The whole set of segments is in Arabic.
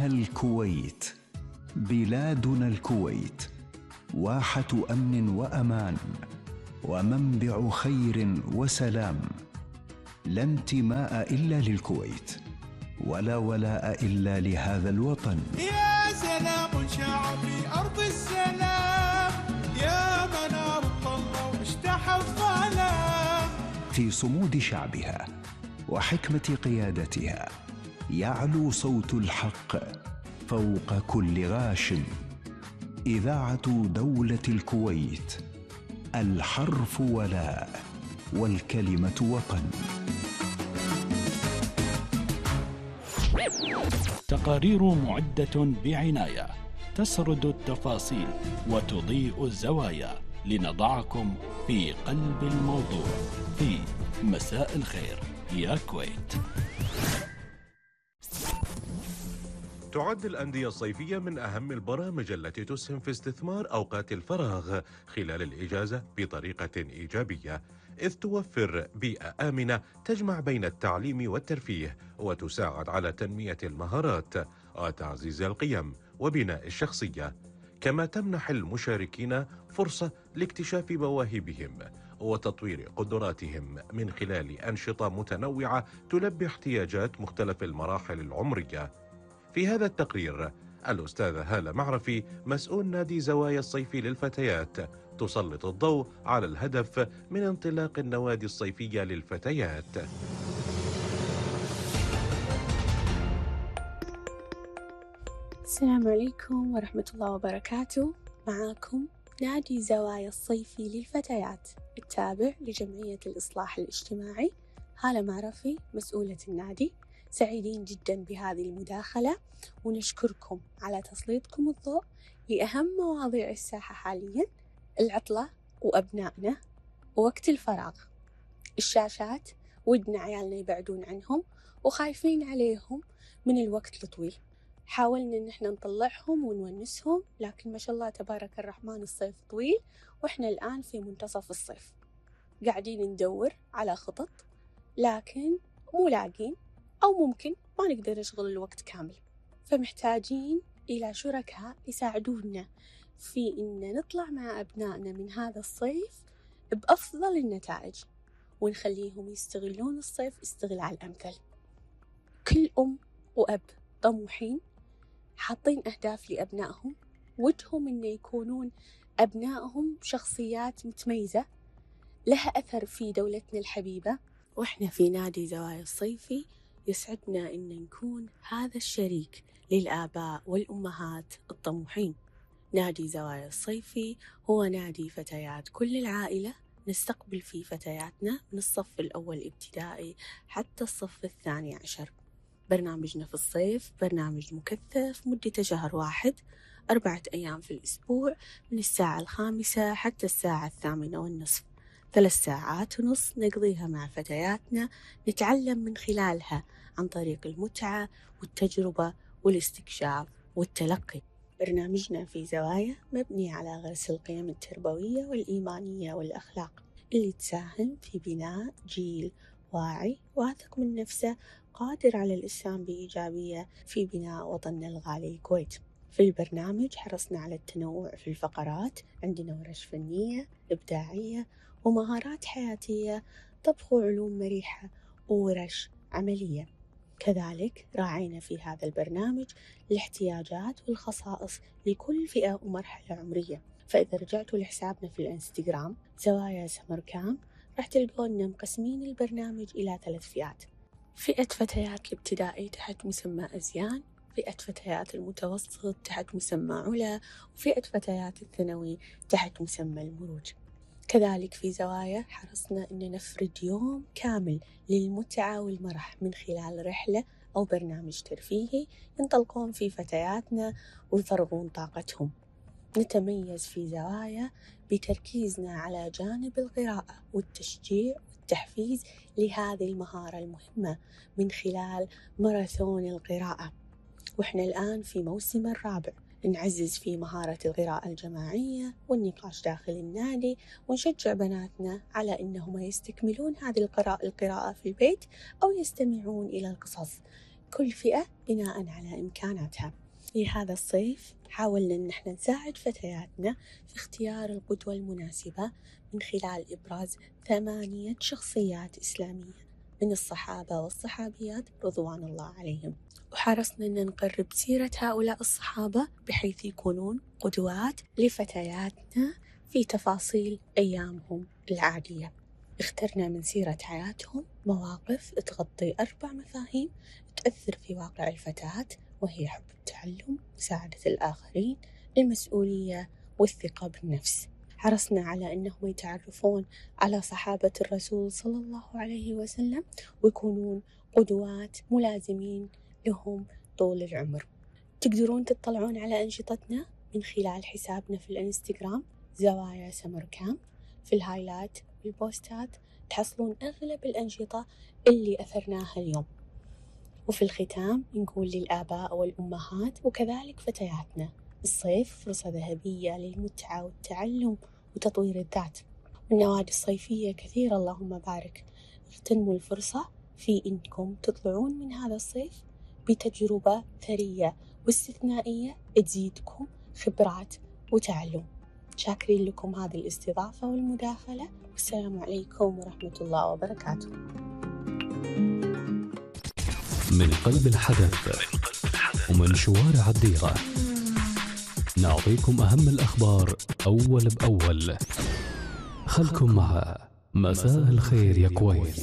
الكويت، بلادنا الكويت واحة أمن وأمان ومنبع خير وسلام. لا انتماء إلا للكويت، ولا ولاء إلا لهذا الوطن. يا سلام شعبي أرض السلام، يا منار الله واشتاح الظلام. في صمود شعبها وحكمة قيادتها يعلو صوت الحق فوق كل غاش. إذاعة دولة الكويت، الحرف ولاء والكلمة وطن. تقارير معدة بعناية، تسرد التفاصيل وتضيء الزوايا لنضعكم في قلب الموضوع في مساء الخير يا كويت. تعد الأندية الصيفية من أهم البرامج التي تسهم في استثمار أوقات الفراغ خلال الإجازة بطريقة إيجابية، إذ توفر بيئة آمنة تجمع بين التعليم والترفيه، وتساعد على تنمية المهارات وتعزيز القيم وبناء الشخصية، كما تمنح المشاركين فرصة لاكتشاف مواهبهم وتطوير قدراتهم من خلال أنشطة متنوعة تلبي احتياجات مختلف المراحل العمرية. في هذا التقرير الأستاذة هالة معرفي مسؤول نادي زوايا الصيفي للفتيات تسلط الضوء على الهدف من انطلاق النوادي الصيفية للفتيات. السلام عليكم ورحمة الله وبركاته. معاكم نادي زوايا الصيفي للفتيات التابع لجمعية الإصلاح الاجتماعي. هالة معرفي مسؤولة النادي. سعيدين جدا بهذه المداخلة ونشكركم على تسليطكم الضوء لأهم مواضيع الساحة حاليا: العطلة وأبنائنا ووقت الفراغ. الشاشات ودنا عيالنا يبعدون عنهم وخايفين عليهم من الوقت الطويل. حاولنا إن احنا نطلعهم ونونسهم، لكن ما شاء الله تبارك الرحمن الصيف طويل وإحنا الآن في منتصف الصيف، قاعدين ندور على خطط لكن مو لاقين، أو ممكن ما نقدر نشغل الوقت كامل، فمحتاجين إلى شركاء يساعدونا في إن نطلع مع أبنائنا من هذا الصيف بأفضل النتائج ونخليهم يستغلون الصيف استغلال أمثل. كل أم وأب طموحين حاطين أهداف لأبنائهم، ودهم إن يكونون أبنائهم شخصيات متميزة لها أثر في دولتنا الحبيبة. وإحنا في نادي زوايا الصيفي يسعدنا إن نكون هذا الشريك للآباء والأمهات الطموحين. نادي زوايا الصيفي هو نادي فتيات كل العائلة، نستقبل فيه فتياتنا من الصف الأول ابتدائي حتى الصف الثاني عشر. برنامجنا في الصيف برنامج مكثف مدته شهر واحد، 4 أيام في الأسبوع، من الساعة 5 حتى الساعة 8:30، 3 ساعات ونص نقضيها مع فتياتنا، نتعلم من خلالها عن طريق المتعة والتجربة والاستكشاف والتلقي. برنامجنا في زوايا مبني على غرس القيم التربوية والإيمانية والأخلاق اللي تساهم في بناء جيل واعي واثق من نفسه قادر على الإسهام بإيجابية في بناء وطننا الغالي الكويت. في البرنامج حرصنا على التنوع في الفقرات، عندنا ورش فنية إبداعية ومهارات حياتية، طبخ وعلوم مريحة وورش عملية. كذلك راعينا في هذا البرنامج الاحتياجات والخصائص لكل فئة ومرحلة عمرية. فإذا رجعتوا لحسابنا في الانستغرام زوايا سمر كامب راح تلقونا مقسمين البرنامج إلى 3 فئات: فئة فتيات الابتدائي تحت مسمى أزيان، فئة فتيات المتوسط تحت مسمى علا، وفئة فتيات الثانوي تحت مسمى المروج. كذلك في زوايا حرصنا أن نفرد يوم كامل للمتعة والمرح من خلال رحلة أو برنامج ترفيهي ينطلقون فيه فتياتنا ويفرغون طاقتهم. نتميز في زوايا بتركيزنا على جانب القراءة والتشجيع والتحفيز لهذه المهارة المهمة من خلال ماراثون القراءة، وإحنا الآن في موسم الرابع نعزز في مهارة القراءة الجماعية والنقاش داخل النادي، ونشجع بناتنا على أنهم يستكملون هذه القراءة في البيت أو يستمعون إلى القصص كل فئة بناء على إمكاناتها. في هذا الصيف حاولنا أن احنا نساعد فتياتنا في اختيار القدوة المناسبة من خلال إبراز 8 شخصيات إسلامية من الصحابة والصحابيات رضوان الله عليهم، وحرصنا أن نقرب سيرة هؤلاء الصحابة بحيث يكونون قدوات لفتياتنا في تفاصيل أيامهم العادية. اخترنا من سيرة حياتهم مواقف تغطي 4 مفاهيم تؤثر في واقع الفتاة، وهي حب التعلم، مساعدة الآخرين، المسؤولية والثقة بالنفس. حرصنا على أنهم يتعرفون على صحابة الرسول صلى الله عليه وسلم ويكونون قدوات ملازمين لهم طول العمر. تقدرون تطلعون على أنشطتنا من خلال حسابنا في الانستغرام زوايا سمر كامب. في الهايلايت والبوستات تحصلون أغلب الأنشطة اللي أثرناها اليوم. وفي الختام نقول للآباء والأمهات وكذلك فتياتنا، الصيف فرصة ذهبية للمتعة والتعلم وتطوير الذات، والنوادي الصيفية كثيرة اللهم بارك. اغتنموا الفرصة في إنكم تطلعون من هذا الصيف بتجربة ثرية واستثنائية تزيدكم خبرات وتعلم. شاكرين لكم هذه الاستضافة والمداخلة، والسلام عليكم ورحمة الله وبركاته. من قلب الحدث ومن شوارع الديرة نعطيكم أهم الأخبار أول بأول. خلكم مع مساء الخير يا كويت.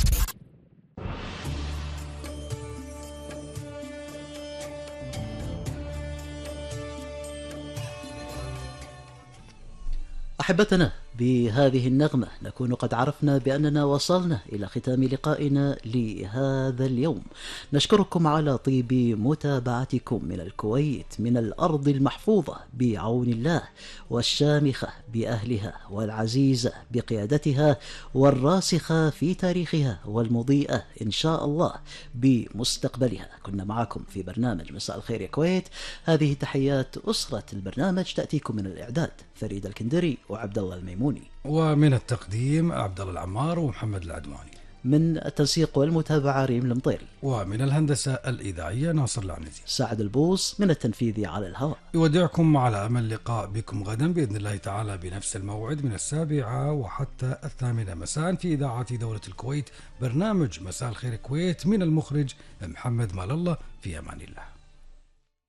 أحبتنا، بهذه النغمة نكون قد عرفنا بأننا وصلنا إلى ختام لقائنا لهذا اليوم. نشكركم على طيب متابعتكم من الكويت، من الأرض المحفوظة بعون الله، والشامخة بأهلها، والعزيزة بقيادتها، والراسخة في تاريخها، والمضيئة إن شاء الله بمستقبلها. كنا معكم في برنامج مساء الخير يا كويت. هذه تحيات أسرة البرنامج تأتيكم من الإعداد فريد الكندري وعبد الله الميموني، ومن التقديم عبد الله العمار ومحمد العدواني، من التنسيق والمتابعة ريم المطيري، ومن الهندسة الإذاعية ناصر العنزي، سعد البوص من التنفيذي على الهواء. يودعكم على أمل لقاء بكم غدا بإذن الله تعالى بنفس الموعد من 7 وحتى 8 مساء في إذاعة دولة الكويت، برنامج مساء الخير الكويت، من المخرج محمد مال الله. في أمان الله.